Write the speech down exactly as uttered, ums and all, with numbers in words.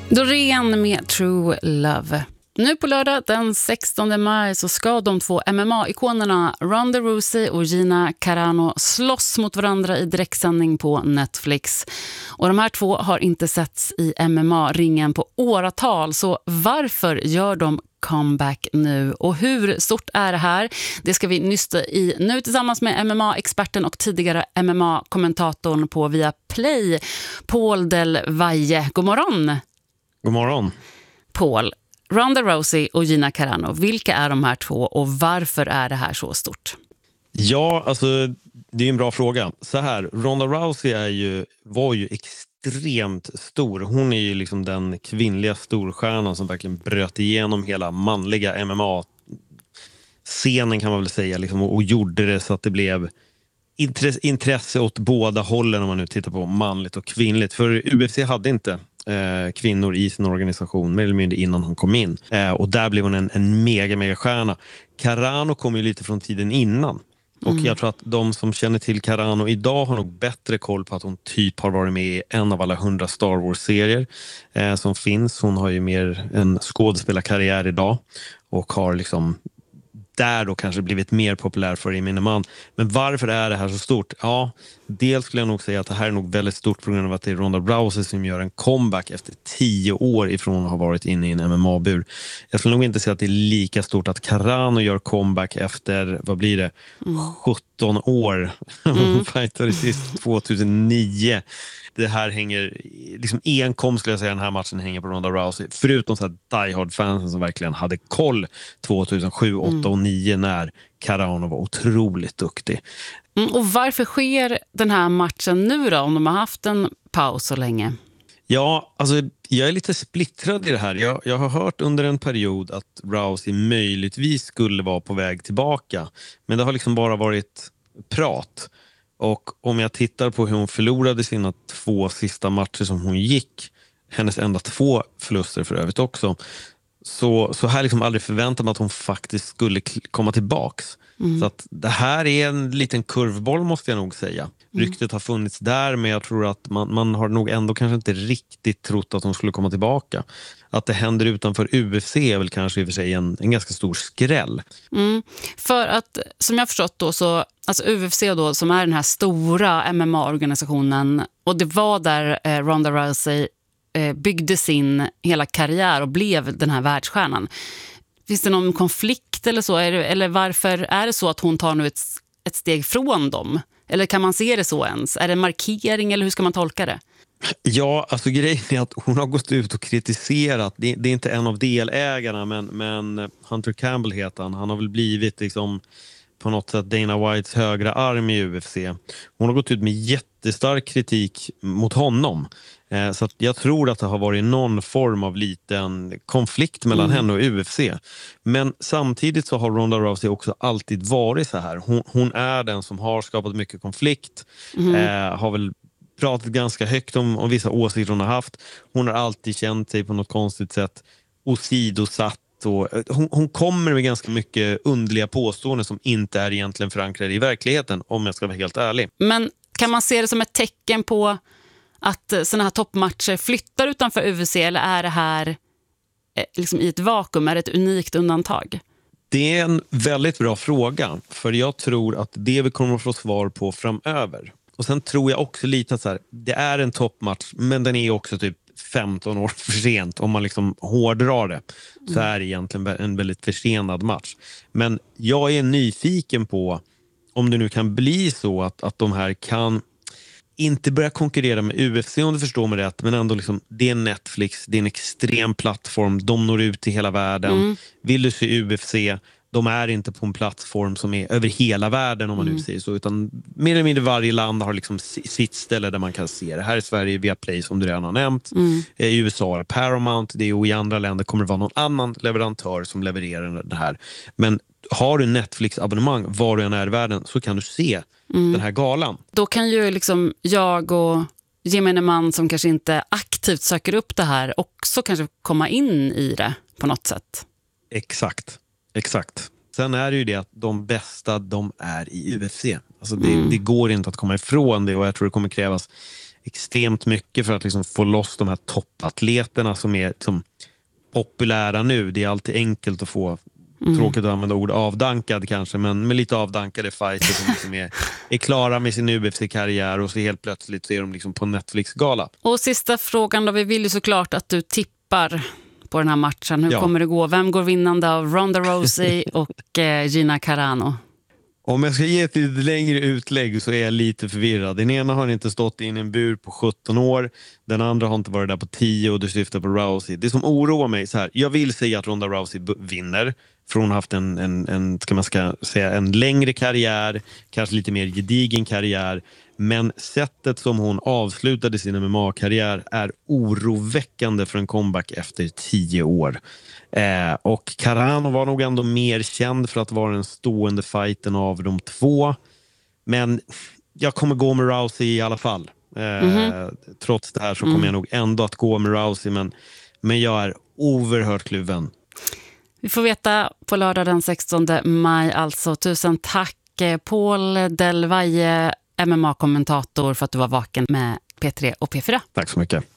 Doreen med True Love. Nu på lördag den sextonde maj så ska de två M M A-ikonerna Ronda Rousey och Gina Carano slåss mot varandra i direktsändning på Netflix. Och de här två har inte setts i M M A-ringen på åratal, så varför gör de comeback nu? Och hur stort är det här? Det ska vi nysta i nu tillsammans med M M A-experten och tidigare M M A-kommentatorn på Viaplay, Paul Del Valle. God morgon! God morgon. Paul, Ronda Rousey och Gina Carano, vilka är de här två och varför är det här så stort? Ja, alltså det är en bra fråga. Så här, Ronda Rousey är ju, var ju extremt stor. Hon är ju liksom den kvinnliga storstjärnan som verkligen bröt igenom hela manliga M M A-scenen kan man väl säga liksom, och, och gjorde det så att det blev intresse, intresse åt båda hållen om man nu tittar på manligt och kvinnligt. För U F C hade inte Eh, kvinnor i sin organisation mer eller mindre innan hon kom in. Eh, och där blev hon en, en mega, mega stjärna. Carano kom ju lite från tiden innan. Och mm. jag tror att de som känner till Carano idag har nog bättre koll på att hon typ har varit med i en av alla hundra Star Wars-serier eh, som finns. Hon har ju mer en skådespelarkarriär idag och har liksom där då kanske blivit mer populär för gemene man. Men varför är det här så stort? Ja, dels skulle jag nog säga att det här är nog väldigt stort på grund av att det är Ronda Rousey som gör en comeback efter tio år ifrån att ha varit inne i en M M A-bur. Jag skulle nog inte säga att det är lika stort att Carano gör comeback efter, vad blir det, mm. sjutton år. Hon mm. fightade sist tjugohundranio. Det här hänger, liksom enkom skulle jag säga den här matchen hänger på Ronda Rousey. Förutom så här diehard-fansen som verkligen hade koll tjugohundrasju, åtta mm. och nio när Carano var otroligt duktig. Mm, och varför sker den här matchen nu då, om de har haft en paus så länge? Ja, alltså jag är lite splittrad i det här. Jag, jag har hört under en period att Rousey möjligtvis skulle vara på väg tillbaka. Men det har liksom bara varit prat. Och om jag tittar på hur hon förlorade sina två sista matcher som hon gick, hennes enda två förluster för övrigt också, så, så här liksom aldrig förväntat mig att hon faktiskt skulle k- komma tillbaks. Mm. Så att det här är en liten kurvboll måste jag nog säga. Mm. Ryktet har funnits där, men jag tror att man, man har nog ändå kanske inte riktigt trott att hon skulle komma tillbaka. Att det händer utanför U F C är väl kanske i och för sig en, en ganska stor skräll. Mm. För att, som jag förstått då, så alltså U F C då, som är den här stora M M A-organisationen, och det var där eh, Ronda Rousey eh, byggde sin hela karriär och blev den här världsstjärnan. Finns det någon konflikt eller så? Är det, eller varför är det så att hon tar nu ett, ett steg från dem? Eller kan man se det så ens? Är det en markering eller hur ska man tolka det? Ja, alltså grejen är att hon har gått ut och kritiserat. Det, det är inte en av delägarna, men, men Hunter Campbell heter han. Han har väl blivit liksom på något sätt Dana Whites högra arm i U F C. Hon har gått ut med jättestark kritik mot honom. Eh, så att jag tror att det har varit någon form av liten konflikt mellan mm. henne och U F C. Men samtidigt så har Ronda Rousey också alltid varit så här. Hon, hon är den som har skapat mycket konflikt. Mm. Eh, har väl pratat ganska högt om, om vissa åsikter hon har haft. Hon har alltid känt sig på något konstigt sätt åsidosatt. Och hon, hon kommer med ganska mycket underliga påståenden som inte är egentligen förankrade i verkligheten, om jag ska vara helt ärlig. Men kan man se det som ett tecken på att såna här toppmatcher flyttar utanför U F C, eller är det här liksom i ett vakuum, är det ett unikt undantag? Det är en väldigt bra fråga, för jag tror att det vi kommer att få svar på framöver. Och sen tror jag också lite att så här, det är en toppmatch, men den är också typ femton år för sent. Om man liksom hårdrar det så är det egentligen en väldigt försenad match. Men jag är nyfiken på om det nu kan bli så att, att de här kan inte börja konkurrera med U F C, om du förstår mig rätt, men ändå liksom, det är Netflix, det är en extrem plattform, de når ut till hela världen. Mm. Vill du se U F C, de är inte på en plattform som är över hela världen, om man mm. nu säger så, utan mer eller mindre varje land har liksom sitt ställe där man kan se det. Här i Sverige Viaplay, som du redan har nämnt. Mm. I U S A är Paramount, det är, och i andra länder kommer det vara någon annan leverantör som levererar det här. Men har du Netflix-abonnemang var du än är i världen, så kan du se mm. den här galan. Då kan ju liksom jag och gemene man som kanske inte aktivt söker upp det här också kanske komma in i det på något sätt. Exakt. Exakt. Sen är det ju det att de bästa, de är i U F C. Alltså det, mm. det går inte att komma ifrån det, och jag tror det kommer krävas extremt mycket för att liksom få loss de här toppatleterna som är liksom populära nu. Det är alltid enkelt att få, mm. tråkigt att använda ord avdankad kanske, men med lite avdankade fighter som liksom är, är klara med sin U F C-karriär och så helt plötsligt så är de liksom på Netflix-gala. Och sista frågan då, vi vill ju såklart att du tippar på den här matchen. Hur ja. kommer det gå? Vem går vinnande av Ronda Rousey och eh, Gina Carano? Om jag ska ge ett lite längre utlägg så är jag lite förvirrad. Den ena har inte stått in i en bur på sjutton år. Den andra har inte varit där på tio och du syftar på Rousey. Det som oroar mig så här. Jag vill säga att Ronda Rousey vinner. För hon har haft en, en, en, ska man ska säga, en längre karriär. Kanske lite mer gedigen karriär. Men sättet som hon avslutade sin M M A-karriär är oroväckande för en comeback efter tio år. Eh, och Carano var nog ändå mer känd för att vara den stående fighten av de två. Men jag kommer gå med Rousey i alla fall. Eh, mm-hmm. Trots det här så kommer mm. jag nog ändå att gå med Rousey. Men, men jag är oerhört kluven. Vi får veta på lördag den sextonde maj. Alltså tusen tack Paul Del Valle, M M A-kommentator, för att du var vaken med P tre och P fyra. Tack så mycket.